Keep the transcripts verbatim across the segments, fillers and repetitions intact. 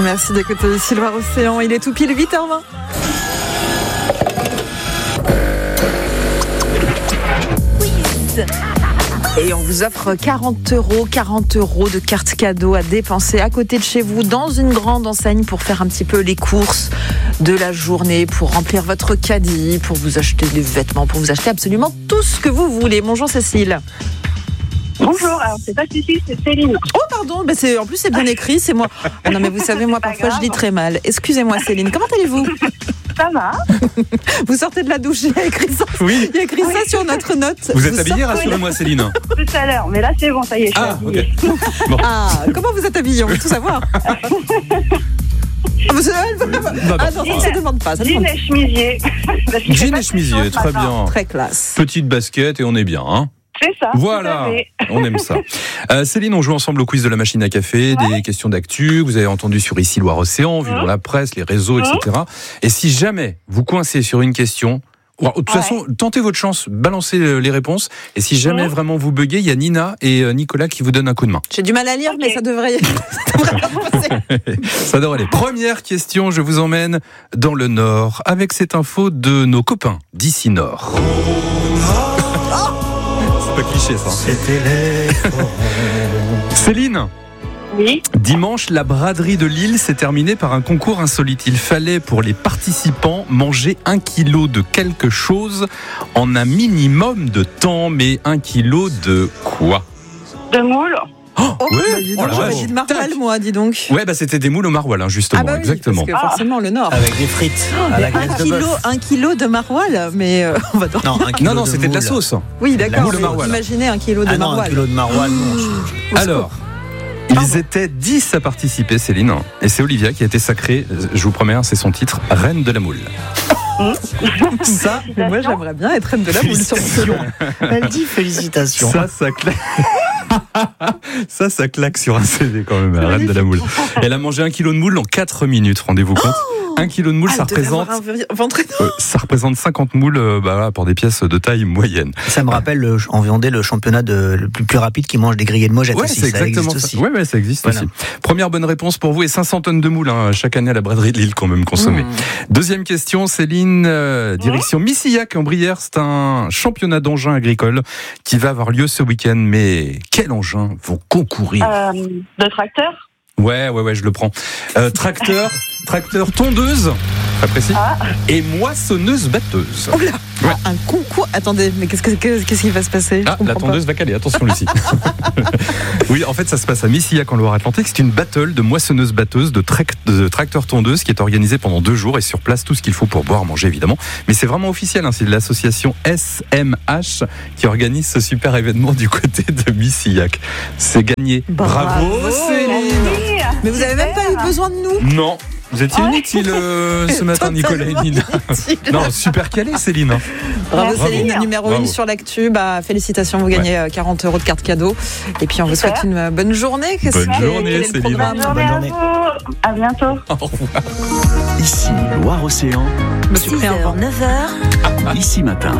Merci d'écouter ici Loire-Océan. Il est tout pile huit heures vingt. Quiz. Et on vous offre quarante euros, quarante euros de cartes cadeaux à dépenser à côté de chez vous dans une grande enseigne pour faire un petit peu les courses de la journée, pour remplir votre caddie, pour vous acheter des vêtements, pour vous acheter absolument tout ce que vous voulez. Bonjour Cécile. Bonjour, alors c'est pas Cécile, c'est Céline. Oh pardon, bah c'est, en plus c'est bien écrit, c'est moi. Oh non mais vous savez, moi parfois je lis très mal. Excusez-moi Céline, comment allez-vous ? Ça va. Vous sortez de la douche, il y a écrit ça, oui. il y a écrit oui. ça sur notre note. Vous, vous êtes sortez... habillée, rassurez-moi Céline. Tout à l'heure, mais là c'est bon, ça y est, je suis ah, habillée. Okay. Bon. Ah, comment vous êtes habillée ? On veut tout savoir. Ah, mais c'est... ah non, ça ne se demande pas. Ça Jean demande... et chemisier. Jean et chemisier, très bien. Très classe. Petite basket et on est bien, hein. C'est ça. Voilà, on aime ça. Euh, Céline, on joue ensemble au quiz de la machine à café, ouais. Des questions d'actu, vous avez entendu sur ici Loire-Océan, vu mmh. dans la presse, les réseaux, mmh. et cetera. Et si jamais vous coincez sur une question, de toute ouais. façon, tentez votre chance, balancez les réponses. Et si jamais mmh. vraiment vous buguez, il y a Nina et Nicolas qui vous donnent un coup de main. J'ai du mal à lire, okay. mais ça devrait, ça devrait passer. Ça devrait aller. Première question, je vous emmène dans le Nord avec cette info de nos copains d'ici Nord. Pas cliché ça. C'était les... Céline. Oui. Dimanche, la braderie de Lille s'est terminée par un concours insolite. Il fallait pour les participants manger un kilo de quelque chose en un minimum de temps. Mais un kilo de quoi ? De moule. Oh, oh ouais, bah, dis donc, oh, j'aurais dit de maroilles, moi, dis donc. Ouais, bah c'était des moules au maroilles, hein, justement, ah bah oui, exactement. Parce que forcément, le Nord. Avec des frites. Oh, à la graisse un, de kilo, un kilo de maroilles, mais euh, on va dormir. Non, un kilo non, non de c'était moule. de la sauce. Oui, d'accord. Imaginez un kilo de ah maroilles. Non, un kilo de maroilles, non. Je... Alors, Pardon. Ils étaient dix à participer, Céline. Et c'est Olivia qui a été sacrée, je vous promets, c'est son titre, Reine de la moule. Ça, moi j'aimerais bien être reine de la moule sur mon Elle dit félicitations. Ça, ça claque. Ça, ça claque sur un C D quand même, la reine de la moule. Elle a mangé un kilo de moule en quatre minutes, rendez-vous compte. Un kilo de moule, ah, ça représente, euh, ça représente cinquante moules euh, bah, pour des pièces de taille moyenne. Ça me rappelle le, en Vendée le championnat de, le plus, plus rapide qui mange des grillés de mojettes ouais, aussi. C'est ça exactement existe ça. aussi. Ouais, ouais, ça existe voilà. aussi. Première bonne réponse pour vous et cinq cents tonnes de moules hein, chaque année à la braderie de Lille quand même consommées. Mmh. Deuxième question, Céline, euh, direction mmh. Missillac en Brière. C'est un championnat d'engins agricoles qui va avoir lieu ce week-end. Mais quels engins vont concourir ? euh, De tracteurs ? Ouais, ouais, ouais, je le prends. Euh, tracteur, tracteur tondeuse, très précis, ah. et moissonneuse batteuse. Oh là, ouais. Un concours. Attendez, mais qu'est-ce, que, qu'est-ce qui va se passer ? Ah, la tondeuse pas. va caler, attention Lucie. Oui, en fait, ça se passe à Missillac en Loire-Atlantique. C'est une battle de moissonneuse batteuse, de, tra- de tracteur tondeuse qui est organisée pendant deux jours et sur place tout ce qu'il faut pour boire, manger évidemment. Mais c'est vraiment officiel, hein, c'est de l'association S M H qui organise ce super événement du côté de Missillac. C'est gagné. Bravo, Bravo Céline. Mais vous avez même pas eu besoin de nous ? Non. Vous étiez oh. inutile euh, ce matin, Nicolas et Nina. Non, super calé, Céline. Bravo, Bravo. Céline, numéro Bravo. un sur l'actu. Bah, félicitations, vous gagnez ouais. quarante euros de carte cadeau. Et puis, on vous souhaite une bonne journée. Qu'est-ce bonne que, journée, Céline. Bonne journée, bonne journée à vous. À bientôt. Au revoir. Ici, Loire-Océan. six heures, neuf heures. Ici matin.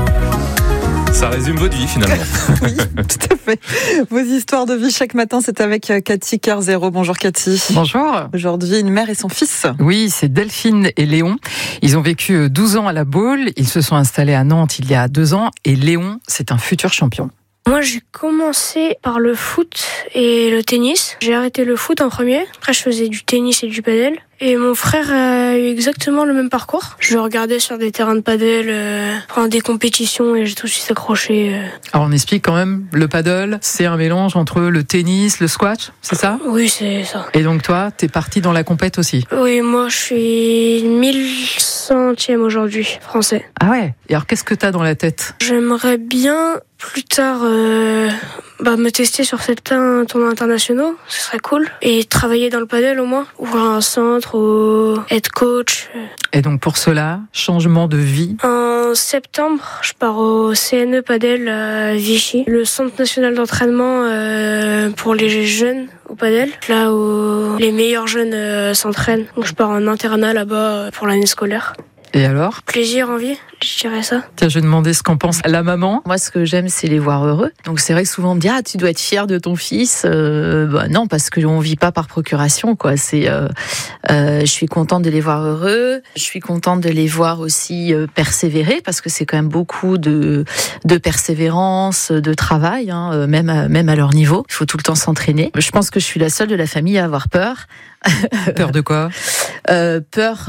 Ça résume votre vie finalement. Oui, tout à fait. Vos histoires de vie chaque matin, c'est avec Cathy Carzero. Bonjour Cathy. Bonjour. Aujourd'hui, une mère et son fils. Oui, c'est Delphine et Léon. Ils ont vécu douze ans à La Baule. Ils se sont installés à Nantes il y a deux ans. Et Léon, c'est un futur champion. Moi, j'ai commencé par le foot et le tennis. J'ai arrêté le foot en premier. Après, je faisais du tennis et du padel. Et mon frère a eu exactement le même parcours. Je le regardais sur des terrains de padel, euh, pendant des compétitions et j'ai tout de suite accroché. Euh. Alors, on explique quand même, le padel, c'est un mélange entre le tennis, le squash, c'est ça ? Oui, c'est ça. Et donc, toi, t'es parti dans la compète aussi ? Oui, moi, je suis mille centième aujourd'hui, français. Ah ouais ? Et alors, qu'est-ce que t'as dans la tête ? J'aimerais bien, plus tard, euh, bah, me tester sur certains tournois internationaux, ce serait cool. Et travailler dans le padel au moins, ouvrir un centre, ou être coach. Et donc pour cela, changement de vie. En septembre, je pars au C N E Padel à Vichy, le centre national d'entraînement euh, pour les jeunes au padel, là où les meilleurs jeunes euh, s'entraînent. Donc je pars en internat là-bas pour l'année scolaire. Et alors ? Plaisir, envie, je dirais ça. Tiens, je vais demander ce qu'en pense la maman. Moi, ce que j'aime, c'est les voir heureux. Donc, c'est vrai que souvent on me dit, ah, tu dois être fier de ton fils. Euh, bah, non, parce qu'on vit pas par procuration, quoi. C'est, euh, euh, je suis contente de les voir heureux. Je suis contente de les voir aussi euh, persévérer, parce que c'est quand même beaucoup de, de persévérance, de travail, hein, même, à, même à leur niveau. Il faut tout le temps s'entraîner. Je pense que je suis la seule de la famille à avoir peur. Peur de quoi ? euh, Peur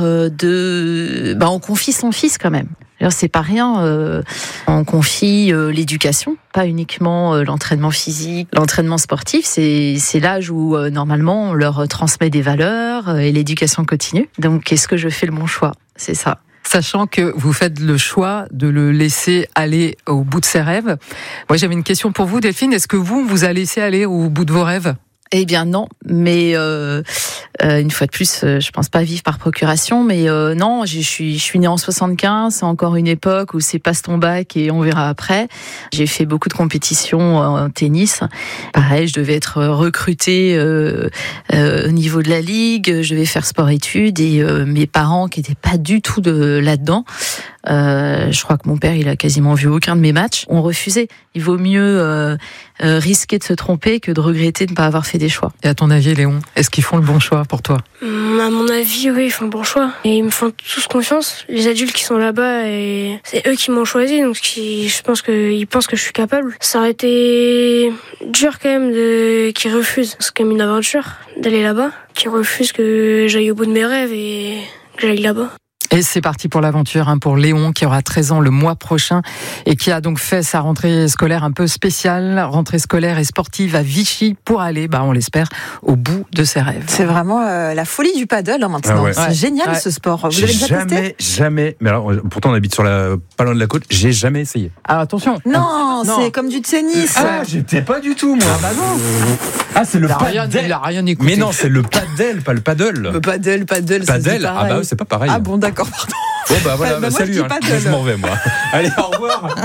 de... Bah, on confie son fils quand même. Alors, c'est pas rien. Euh, on confie euh, l'éducation, pas uniquement euh, l'entraînement physique, l'entraînement sportif. C'est, c'est l'âge où, euh, normalement, on leur transmet des valeurs euh, et l'éducation continue. Donc, est-ce que je fais le bon choix ? C'est ça. Sachant que vous faites le choix de le laisser aller au bout de ses rêves. Moi, j'avais une question pour vous, Delphine. Est-ce que vous, vous a laissé aller au bout de vos rêves ? Eh bien non, mais euh, euh, une fois de plus, euh, je pense pas vivre par procuration, mais euh, non, je suis je suis née en soixante-quinze, c'est encore une époque où c'est passe ton bac et on verra après. J'ai fait beaucoup de compétitions en tennis. Pareil, je devais être recrutée euh, euh, au niveau de la ligue, je devais faire sport-études et euh, mes parents qui étaient pas du tout de là-dedans. Euh, je crois que mon père, il a quasiment vu aucun de mes matchs. On refusait. Il vaut mieux euh, euh, risquer de se tromper que de regretter de ne pas avoir fait des choix. Et à ton avis, Léon, est-ce qu'ils font le bon choix pour toi ? Hum, à mon avis, oui, ils font le bon choix. Et ils me font tous confiance. Les adultes qui sont là-bas, et c'est eux qui m'ont choisi, donc qui, je pense qu'ils pensent que je suis capable. Ça aurait été dur quand même de qu'ils refusent. C'est quand même une aventure d'aller là-bas. Qu'ils refusent que j'aille au bout de mes rêves et que j'aille là-bas. Et c'est parti pour l'aventure, hein, pour Léon qui aura treize ans le mois prochain et qui a donc fait sa rentrée scolaire un peu spéciale, rentrée scolaire et sportive à Vichy pour aller, bah, on l'espère, au bout de ses rêves. C'est vraiment euh, la folie du paddle hein, maintenant. Ah ouais. C'est Ouais. génial Ouais. ce sport. Vous J'ai avez déjà jamais, testé ? jamais. Mais alors, pourtant, on habite sur la, pas loin de la côte. J'ai jamais essayé. Alors attention. Non, Non. c'est comme du tennis. Ah, j'étais pas du tout, moi. Ah bah non. Ah, c'est le Il a rien, paddle. il a rien écouté. Mais non, c'est le paddle, pas le paddle. Le paddle, paddle, ça se dit Paddle. Ah pareil. bah, c'est pas pareil. Ah bon, d'accord, pardon. Bon, bah voilà, Bah, bah, moi, salut. je dis hein. paddle. Je m'en vais, moi. Allez, au revoir.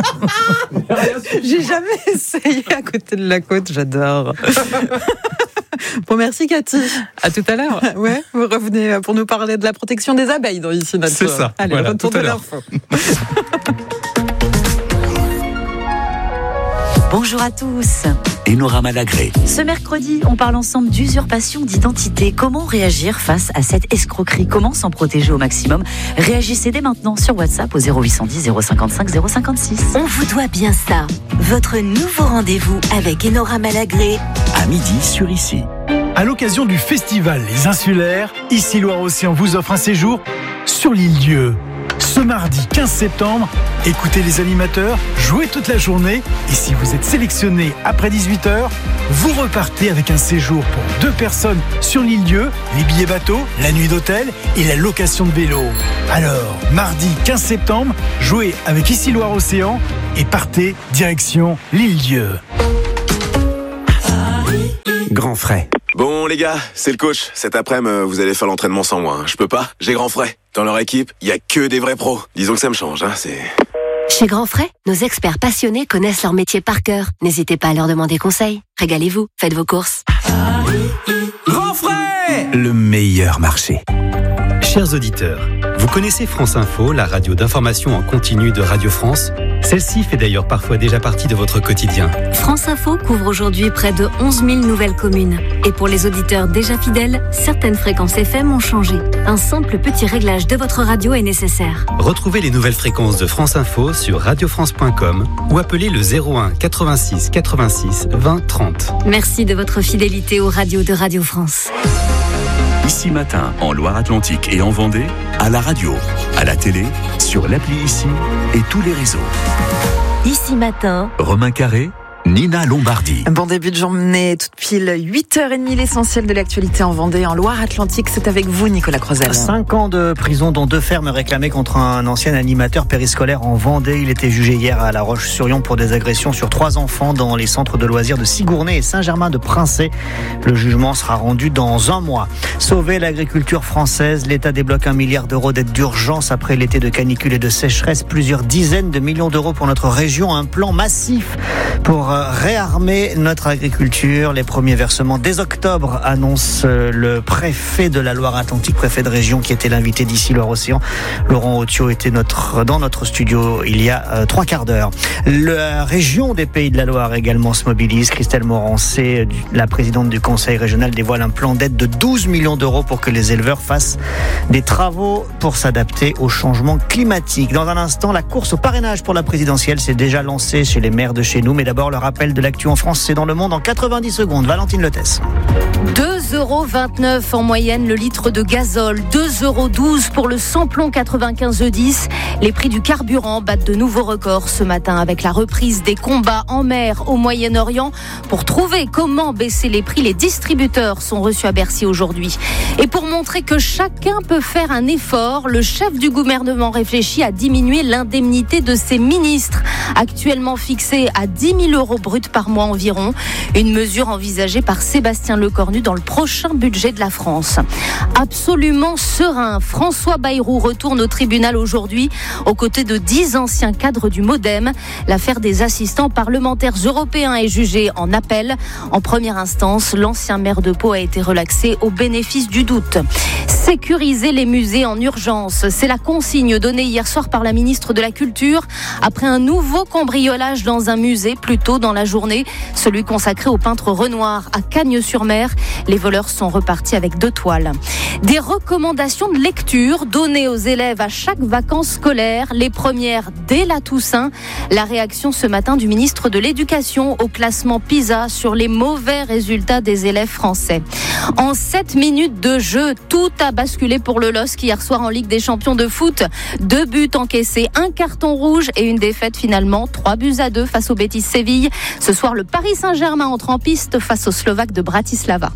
J'ai jamais essayé à côté de la côte, j'adore. Bon, merci Cathy. À tout à l'heure. Ouais, vous revenez pour nous parler de la protection des abeilles dans Ici Notre. C'est ça. Allez, Voilà, retour tout à de l'heure. l'info. Bonjour à tous. Enora Malagré. Ce mercredi, on parle ensemble d'usurpation d'identité. Comment réagir face à cette escroquerie ? Comment s'en protéger au maximum ? Réagissez dès maintenant sur WhatsApp au zéro huit cent dix zéro cinquante-cinq zéro cinquante-six. On vous doit bien ça. Votre nouveau rendez-vous avec Enora Malagré. À midi sur Ici. À l'occasion du festival Les Insulaires, Ici Loire-Océan vous offre un séjour sur l'île Dieu. Ce mardi quinze septembre, écoutez les animateurs, jouez toute la journée et si vous êtes sélectionné après dix-huit heures, vous repartez avec un séjour pour deux personnes sur l'île Dieu, les billets bateau, la nuit d'hôtel et la location de vélo. Alors, mardi quinze septembre, jouez avec Ici Loire-Océan et partez direction l'île Dieu. Grand frais. Bon les gars, c'est le coach. Cet après-midi, vous allez faire l'entraînement sans moi. Hein. Je peux pas, j'ai grand frais. Dans leur équipe, il y a que des vrais pros. Disons que ça me change, hein. C'est... Chez Grand Frais, nos experts passionnés connaissent leur métier par cœur. N'hésitez pas à leur demander conseil. Régalez-vous, faites vos courses. Grand frais. Le meilleur marché. Chers auditeurs, vous connaissez France Info, la radio d'information en continu de Radio France ? Celle-ci fait d'ailleurs parfois déjà partie de votre quotidien. France Info couvre aujourd'hui près de onze mille nouvelles communes. Et pour les auditeurs déjà fidèles, certaines fréquences F M ont changé. Un simple petit réglage de votre radio est nécessaire. Retrouvez les nouvelles fréquences de France Info sur radio france point com ou appelez le zéro un quatre-vingt-six quatre-vingt-six vingt trente. Merci de votre fidélité aux radios de Radio France. Ici Matin, en Loire-Atlantique et en Vendée, à la radio, à la télé, sur l'appli Ici et tous les réseaux. Ici Matin, Romain Carré, Nina Lombardi. Bon début de journée, toute pile, huit heures trente, l'essentiel de l'actualité en Vendée, en Loire-Atlantique. C'est avec vous, Nicolas Crozel. Cinq ans de prison, dont deux fermes réclamées contre un ancien animateur périscolaire en Vendée. Il était jugé hier à La Roche-sur-Yon pour des agressions sur trois enfants dans les centres de loisirs de Sigournay et Saint-Germain-de-Princé. Le jugement sera rendu dans un mois. Sauver l'agriculture française, l'État débloque un milliard d'euros d'aide d'urgence après l'été de canicule et de sécheresse. Plusieurs dizaines de millions d'euros pour notre région. Un plan massif pour réarmer notre agriculture. Les premiers versements dès octobre, annonce le préfet de la Loire-Atlantique, préfet de région qui était l'invité d'ici Loire-Océan. Laurent Otio était notre, dans notre studio il y a euh, trois quarts d'heure. La région des Pays de la Loire également se mobilise. Christelle Morancé, la présidente du conseil régional, dévoile un plan d'aide de douze millions d'euros pour que les éleveurs fassent des travaux pour s'adapter au changement climatique. Dans un instant, la course au parrainage pour la présidentielle s'est déjà lancée chez les maires de chez nous. Mais d'abord, le rappel de l'actu en France, c'est dans le monde en quatre-vingt-dix secondes. Valentine Lethès. deux euros vingt-neuf en moyenne le litre de gazole, deux euros douze pour le samplon quatre-vingt-quinze E dix. Les prix du carburant battent de nouveaux records ce matin avec la reprise des combats en mer au Moyen-Orient. Pour trouver comment baisser les prix, les distributeurs sont reçus à Bercy aujourd'hui. Et pour montrer que chacun peut faire un effort, le chef du gouvernement réfléchit à diminuer l'indemnité de ses ministres, actuellement fixée à dix mille euros bruts par mois environ. Une mesure envisagée par Sébastien Lecornu dans le prochain budget de la France. Absolument serein, François Bayrou retourne au tribunal aujourd'hui aux côtés de dix anciens cadres du MoDem. L'affaire des assistants parlementaires européens est jugée en appel. En première instance, l'ancien maire de Pau a été relaxé au bénéfice du doute. Sécuriser les musées en urgence, c'est la consigne donnée hier soir par la ministre de la Culture après un nouveau cambriolage dans un musée plus tôt dans la journée, celui consacré au peintre Renoir à Cagnes-sur-Mer. Les voleurs sont repartis avec deux toiles. Des recommandations de lecture données aux élèves à chaque vacances scolaires, les premières dès la Toussaint. La réaction ce matin du ministre de l'Éducation au classement PISA sur les mauvais résultats des élèves français. En sept minutes de jeu, tout a basculé pour le L O S C hier soir en Ligue des Champions de foot. Deux buts encaissés, un carton rouge et une défaite finalement, trois buts à deux face au Betis Séville. Ce soir, le Paris Saint-Germain entre en piste face aux Slovaques de Bratislava.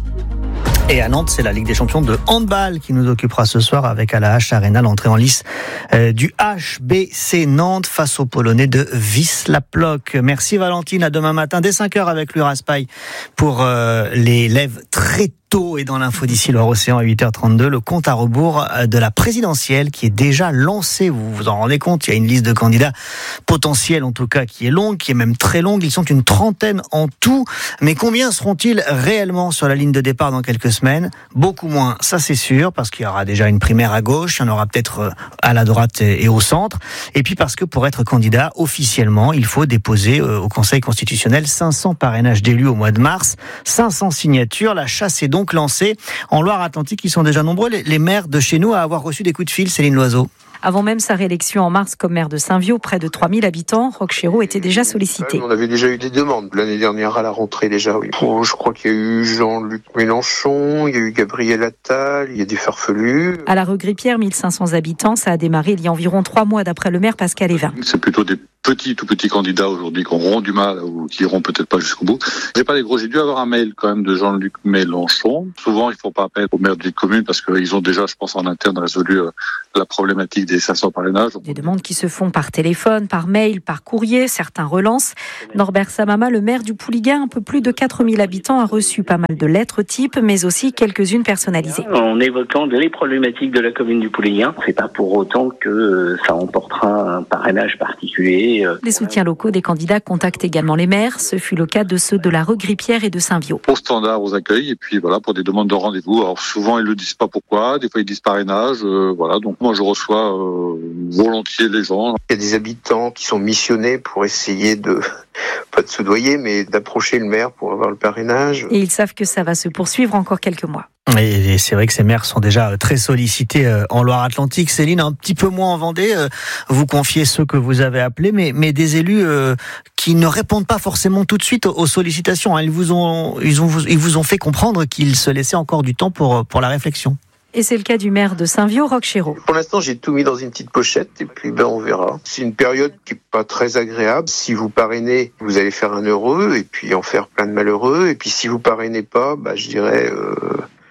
Et à Nantes, c'est la Ligue des champions de handball qui nous occupera ce soir avec à la H Arena l'entrée en lice euh, du H B C Nantes face aux Polonais de Wisla Plock. Merci Valentine, à demain matin dès cinq heures avec l'Uraspaï pour euh, les lèvres très tôt. Et dans l'info d'ici Loire-Océan à huit heures trente-deux, le compte à rebours de la présidentielle qui est déjà lancé. Vous vous en rendez compte, il y a une liste de candidats potentiels en tout cas qui est longue, qui est même très longue. Ils sont une trentaine en tout. Mais combien seront-ils réellement sur la ligne de départ dans quelques semaines ? Beaucoup moins, ça c'est sûr, parce qu'il y aura déjà une primaire à gauche, il y en aura peut-être à la droite et au centre. Et puis parce que pour être candidat officiellement, il faut déposer au Conseil constitutionnel cinq cents parrainages d'élus au mois de mars, cinq cents signatures. La chasse est donc lancée. En Loire-Atlantique, ils sont déjà nombreux, les maires de chez nous, à avoir reçu des coups de fil. Céline Loiseau. Avant même sa réélection en mars comme maire de Saint-Viaud, près de trois mille habitants, Roch Chéreau était déjà sollicité. On avait déjà eu des demandes l'année dernière à la rentrée déjà, oui. Oh, je crois qu'il y a eu Jean-Luc Mélenchon, il y a eu Gabriel Attal, il y a des farfelus. À la Regrippière, mille cinq cents habitants, ça a démarré il y a environ trois mois d'après le maire Pascal Évin. C'est plutôt des petits, tout petits candidats aujourd'hui qui auront du mal ou qui iront peut-être pas jusqu'au bout. J'ai pas les gros, j'ai dû avoir un mail quand même de Jean-Luc Mélenchon. Souvent, il faut pas appel aux maires des communes parce qu'ils ont déjà, je pense, en interne résolu la problématique des cinq cents parrainages. Des demandes qui se font par téléphone, par mail, par courrier, certains relancent. Norbert Samama, le maire du Pouliguen, un peu plus de quatre mille habitants, a reçu pas mal de lettres types, mais aussi quelques-unes personnalisées. En évoquant les problématiques de la commune du Pouliguen, c'est pas pour autant que ça emportera un parrainage particulier. Les soutiens locaux des candidats contactent également les maires. Ce fut le cas de ceux de la Regrippière et de Saint-Viaud. Au standard, aux accueils, et puis voilà, pour des demandes de rendez-vous. Alors souvent, ils le disent pas pourquoi, des fois ils disent parrainage, euh, voilà. Donc moi, je reçois euh, volontiers les gens. Il y a des habitants qui sont missionnés pour essayer de, pas de soudoyer, mais d'approcher le maire pour avoir le parrainage. Et ils savent que ça va se poursuivre encore quelques mois. Et c'est vrai que ces maires sont déjà très sollicités en Loire-Atlantique. Céline, un petit peu moins en Vendée. Vous confiez ceux que vous avez appelés, mais, mais des élus qui ne répondent pas forcément tout de suite aux sollicitations. Ils vous ont, ils ont, ils vous ont fait comprendre qu'ils se laissaient encore du temps pour, pour la réflexion. Et c'est le cas du maire de Saint-Viaud, Roch Chéreau. Pour l'instant, j'ai tout mis dans une petite pochette et puis ben on verra. C'est une période qui est pas très agréable. Si vous parrainez, vous allez faire un heureux et puis en faire plein de malheureux. Et puis si vous parrainez pas, bah je dirais, euh,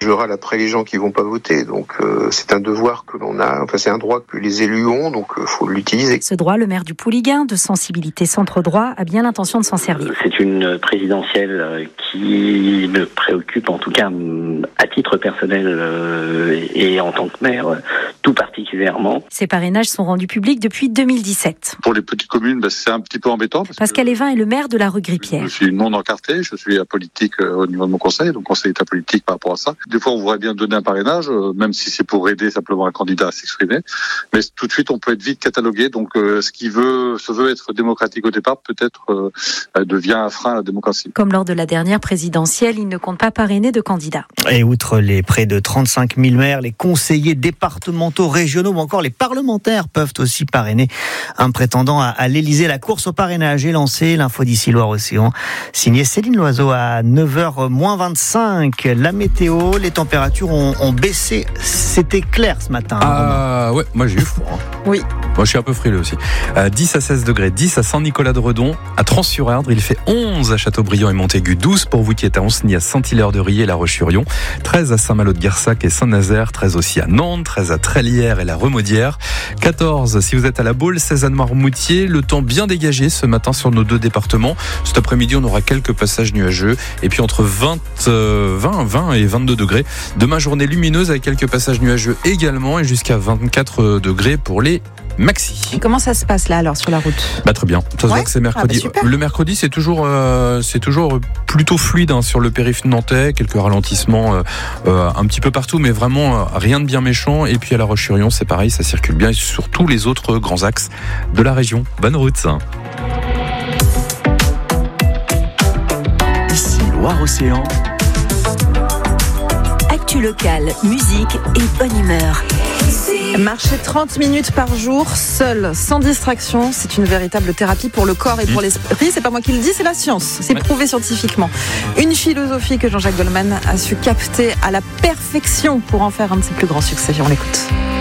Je râle après les gens qui vont pas voter. Donc euh, c'est un devoir que l'on a, enfin c'est un droit que les élus ont, donc il euh, faut l'utiliser. Ce droit, le maire du Pouliguen, de sensibilité centre-droit, a bien l'intention de s'en servir. C'est une présidentielle qui me préoccupe, en tout cas à titre personnel euh, et en tant que maire, tout particulièrement. Ces parrainages sont rendus publics depuis deux mille dix-sept. Pour les petites communes, bah, c'est un petit peu embêtant. Parce Pascal Évin est le maire de la rue Grippière. Je suis non encarté, je suis apolitique euh, au niveau de mon conseil, donc conseil est apolitique par rapport à ça. Des fois, on voudrait bien donner un parrainage, euh, même si c'est pour aider simplement un candidat à s'exprimer. Mais tout de suite, on peut être vite catalogué. Donc, euh, ce qui veut, se veut être démocratique au départ, peut-être euh, devient un frein à la démocratie. Comme lors de la dernière présidentielle, il ne compte pas parrainer de candidats. Et outre les près de trente-cinq mille maires, les conseillers départementaux, régionaux ou encore les parlementaires peuvent aussi parrainer un prétendant à, à l'Élysée. La course au parrainage est lancée. L'info d'ici Loire-Océan, signée Céline Loiseau à neuf heures moins vingt-cinq. La météo, les températures ont, ont baissé. C'était clair ce matin. Ah ouais, moi j'ai eu froid. Oui. Moi je suis un peu frileux aussi. Euh, dix à seize degrés, dix à Saint-Nicolas-de-Redon, à Trans-sur-Erdre, il fait onze à Châteaubriand et Montaigu, douze pour vous qui êtes à Onceny, à Saint-Hilaire-de-Riez et La Roche-sur-Yon, treize à Saint-Malo-de-Guersac et Saint-Nazaire, treize aussi à Nantes, treize à Trélières et La Remaudière, quatorze si vous êtes à La Baule, seize à Noirmoutier, le temps bien dégagé ce matin sur nos deux départements. Cet après-midi on aura quelques passages nuageux et puis entre vingt, vingt, vingt et vingt-deux degrés. Demain journée lumineuse avec quelques passages nuageux également et jusqu'à vingt-quatre degrés pour les maxi. Et comment ça se passe là alors sur la route? Bah très bien. Ça se ouais. voit que c'est mercredi. Ah bah le mercredi c'est toujours euh, c'est toujours plutôt fluide hein, sur le périph' nantais, quelques ralentissements euh, euh, un petit peu partout, mais vraiment euh, rien de bien méchant. Et puis à La Roche-sur-Yon c'est pareil, ça circule bien et sur tous les autres grands axes de la région. Bonne route. Ici Loire-Océan. Actu locale, musique et bonne humeur. Marcher trente minutes par jour, seul, sans distraction, c'est une véritable thérapie pour le corps et pour l'esprit. C'est pas moi qui le dis, c'est la science. C'est prouvé scientifiquement. Une philosophie que Jean-Jacques Goldman a su capter à la perfection pour en faire un de ses plus grands succès. On l'écoute.